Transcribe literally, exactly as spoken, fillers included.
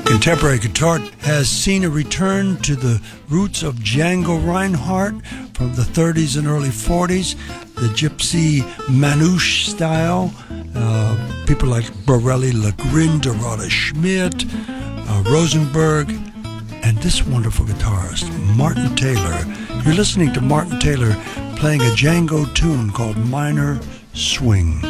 Contemporary guitar has seen a return to the roots of Django Reinhardt from the thirties and early forties, the gypsy manouche style. Uh, people like Borelli Legrin, Dorada Schmidt, uh, Rosenberg, and this wonderful guitarist, Martin Taylor. You're listening to Martin Taylor playing a Django tune called Minor Swing.